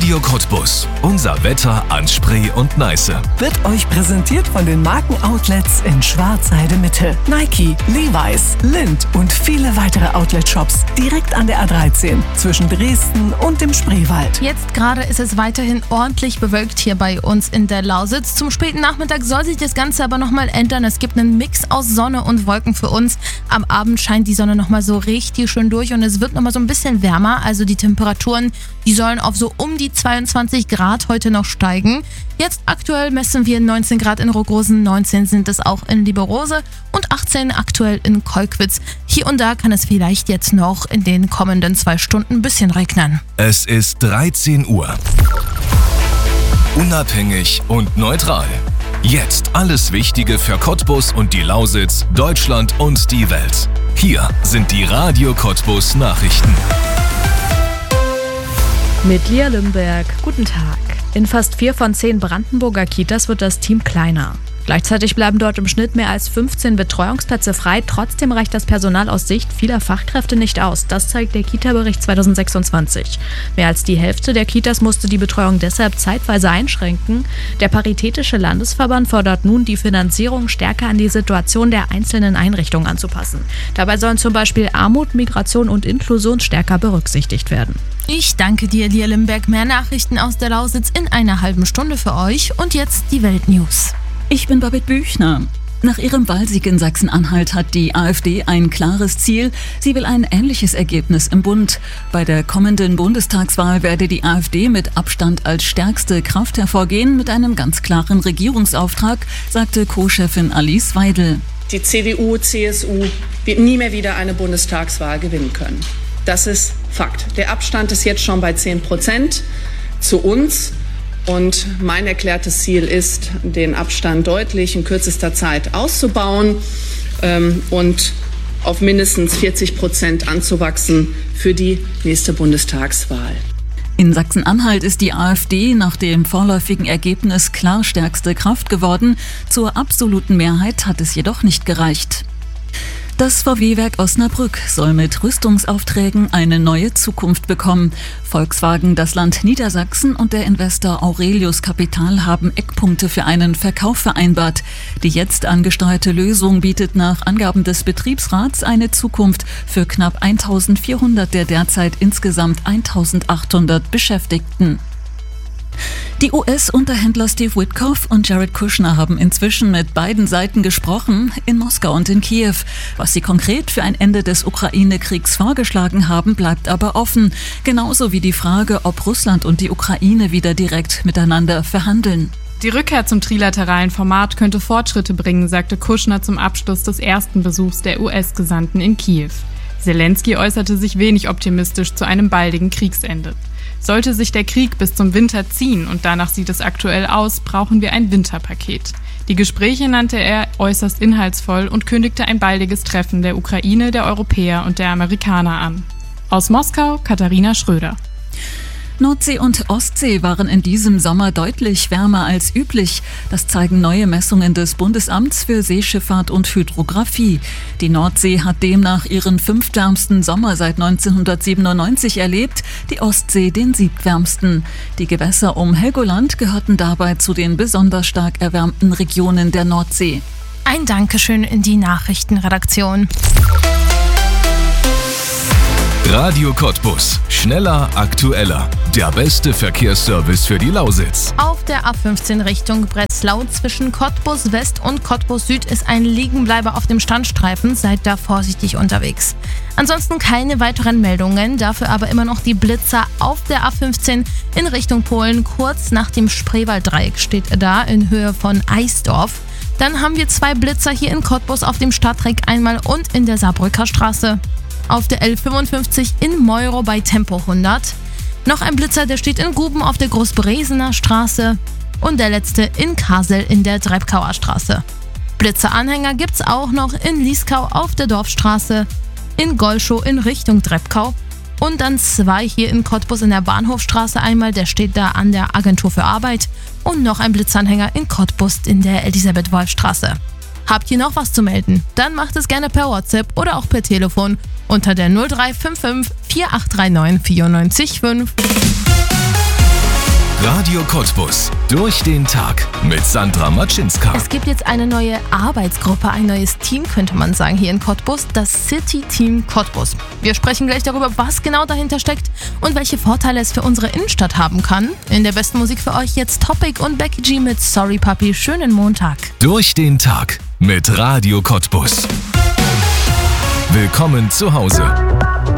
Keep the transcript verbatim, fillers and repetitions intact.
Radio Cottbus. Unser Wetter an Spree und Neiße. Wird euch präsentiert von den Markenoutlets in Schwarzheide Mitte. Nike, Levi's, Lindt und viele weitere Outlet-Shops direkt an der A dreizehn zwischen Dresden und dem Spreewald. Jetzt gerade ist es weiterhin ordentlich bewölkt hier bei uns in der Lausitz. Zum späten Nachmittag soll sich das Ganze aber nochmal ändern. Es gibt einen Mix aus Sonne und Wolken für uns. Am Abend scheint die Sonne nochmal so richtig schön durch und es wird nochmal so ein bisschen wärmer. Also die Temperaturen, die sollen auf so um die zweiundzwanzig Grad heute noch steigen. Jetzt aktuell messen wir neunzehn Grad in Rogrosen, neunzehn sind es auch in Lieberose und achtzehn aktuell in Kolkwitz. Hier und da kann es vielleicht jetzt noch in den kommenden zwei Stunden ein bisschen regnen. Es ist dreizehn Uhr. Unabhängig und neutral. Jetzt alles Wichtige für Cottbus und die Lausitz, Deutschland und die Welt. Hier sind die Radio Cottbus Nachrichten. Mit Lia Limberg. Guten Tag. In fast vier von zehn Brandenburger Kitas wird das Team kleiner. Gleichzeitig bleiben dort im Schnitt mehr als fünfzehn Betreuungsplätze frei. Trotzdem reicht das Personal aus Sicht vieler Fachkräfte nicht aus. Das zeigt der Kita-Bericht zweitausendsechsundzwanzig. Mehr als die Hälfte der Kitas musste die Betreuung deshalb zeitweise einschränken. Der Paritätische Landesverband fordert nun, die Finanzierung stärker an die Situation der einzelnen Einrichtungen anzupassen. Dabei sollen zum Beispiel Armut, Migration und Inklusion stärker berücksichtigt werden. Ich danke dir, Lia Limberg. Mehr Nachrichten aus der Lausitz in einer halben Stunde für euch. Und jetzt die Weltnews. Ich bin Babette Büchner. Nach ihrem Wahlsieg in Sachsen-Anhalt hat die AfD ein klares Ziel. Sie will ein ähnliches Ergebnis im Bund. Bei der kommenden Bundestagswahl werde die AfD mit Abstand als stärkste Kraft hervorgehen, mit einem ganz klaren Regierungsauftrag, sagte Co-Chefin Alice Weidel. Die C D U, C S U wird nie mehr wieder eine Bundestagswahl gewinnen können. Das ist Fakt. Der Abstand ist jetzt schon bei zehn Prozent zu uns. Und mein erklärtes Ziel ist, den Abstand deutlich in kürzester Zeit auszubauen ähm, und auf mindestens vierzig Prozent anzuwachsen für die nächste Bundestagswahl. In Sachsen-Anhalt ist die AfD nach dem vorläufigen Ergebnis klar stärkste Kraft geworden. Zur absoluten Mehrheit hat es jedoch nicht gereicht. Das V W-Werk Osnabrück soll mit Rüstungsaufträgen eine neue Zukunft bekommen. Volkswagen, das Land Niedersachsen und der Investor Aurelius Capital haben Eckpunkte für einen Verkauf vereinbart. Die jetzt angesteuerte Lösung bietet nach Angaben des Betriebsrats eine Zukunft für knapp eintausendvierhundert der derzeit insgesamt eintausendachthundert Beschäftigten. Die U S-Unterhändler Steve Witkoff und Jared Kushner haben inzwischen mit beiden Seiten gesprochen, in Moskau und in Kiew. Was sie konkret für ein Ende des Ukraine-Kriegs vorgeschlagen haben, bleibt aber offen. Genauso wie die Frage, ob Russland und die Ukraine wieder direkt miteinander verhandeln. Die Rückkehr zum trilateralen Format könnte Fortschritte bringen, sagte Kushner zum Abschluss des ersten Besuchs der U S-Gesandten in Kiew. Zelensky äußerte sich wenig optimistisch zu einem baldigen Kriegsende. Sollte sich der Krieg bis zum Winter ziehen, und danach sieht es aktuell aus, brauchen wir ein Winterpaket. Die Gespräche nannte er äußerst inhaltsvoll und kündigte ein baldiges Treffen der Ukraine, der Europäer und der Amerikaner an. Aus Moskau, Katharina Schröder. Nordsee und Ostsee waren in diesem Sommer deutlich wärmer als üblich. Das zeigen neue Messungen des Bundesamts für Seeschifffahrt und Hydrographie. Die Nordsee hat demnach ihren fünftwärmsten Sommer seit neunzehnhundertsiebenundneunzig erlebt, die Ostsee den siebtwärmsten. Die Gewässer um Helgoland gehörten dabei zu den besonders stark erwärmten Regionen der Nordsee. Ein Dankeschön in die Nachrichtenredaktion. Radio Cottbus. Schneller, aktueller. Der beste Verkehrsservice für die Lausitz. Auf der A fünfzehn Richtung Breslau zwischen Cottbus West und Cottbus Süd ist ein Liegenbleiber auf dem Standstreifen. Seid da vorsichtig unterwegs. Ansonsten keine weiteren Meldungen, dafür aber immer noch die Blitzer auf der A fünfzehn in Richtung Polen. Kurz nach dem Spreewalddreieck steht da in Höhe von Eisdorf. Dann haben wir zwei Blitzer hier in Cottbus auf dem Stadtreck einmal und in der Saarbrücker Straße. Auf der L fünfundfünfzig in Meuro bei Tempo hundert. Noch ein Blitzer, der steht in Guben auf der Großberesener Straße. Und der letzte in Kassel in der Treibkauer Straße. Blitzeranhänger gibt's auch noch in Lieskau auf der Dorfstraße, in Golschow in Richtung Treibkau und dann zwei hier in Cottbus in der Bahnhofstraße einmal, der steht da an der Agentur für Arbeit und noch ein Blitzanhänger in Cottbus in der Elisabeth-Wolf-Straße. Habt ihr noch was zu melden? Dann macht es gerne per WhatsApp oder auch per Telefon unter der null drei fünf fünf vier acht drei neun vier neun fünf. Radio Cottbus. Durch den Tag mit Sandra Matschinska. Es gibt jetzt eine neue Arbeitsgruppe, ein neues Team, könnte man sagen, hier in Cottbus, das City Team Cottbus. Wir sprechen gleich darüber, was genau dahinter steckt und welche Vorteile es für unsere Innenstadt haben kann. In der besten Musik für euch jetzt Topic und Becky G mit Sorry Papi. Schönen Montag. Durch den Tag mit Radio Cottbus. Willkommen zu Hause.